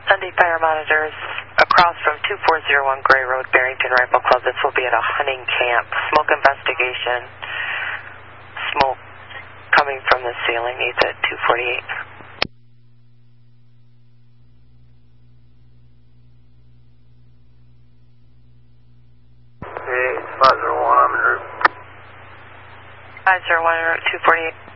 Sunday fire monitors across from 2401 Gray Road, Barrington Rifle Club. This will be at a hunting camp. Smoke investigation. Smoke coming from the ceiling. Needs at 248. Okay, 501, I'm in route. 501 en route 248.